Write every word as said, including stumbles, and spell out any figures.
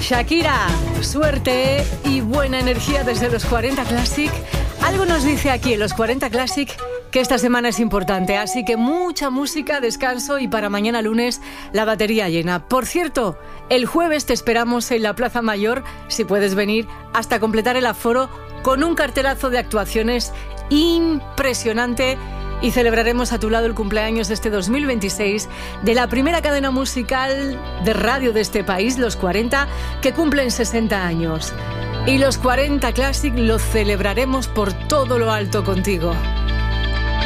Shakira, suerte y buena energía desde los cuarenta Classic. Algo nos dice aquí en los cuarenta Classic que esta semana es importante, así que mucha música, descanso y para mañana lunes la batería llena. Por cierto, el jueves te esperamos en la Plaza Mayor, si puedes venir, hasta completar el aforo con un cartelazo de actuaciones impresionante. Y celebraremos a tu lado el cumpleaños de este dos mil veintiséis de la primera cadena musical de radio de este país, Los cuarenta, que cumplen sesenta años. Y Los cuarenta Classic lo celebraremos por todo lo alto contigo.